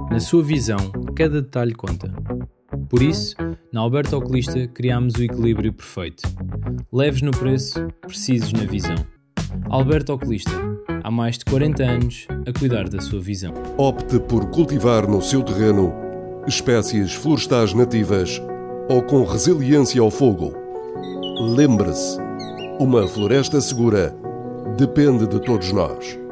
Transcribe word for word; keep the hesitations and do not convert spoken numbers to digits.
Na sua visão, cada detalhe conta. Por isso, na Alberto Oculista criámos o equilíbrio perfeito. Leves no preço, precisos na visão. Alberto Oculista, há mais de quarenta anos a cuidar da sua visão. Opte por cultivar no seu terreno espécies florestais nativas ou com resiliência ao fogo. Lembre-se, uma floresta segura depende de todos nós.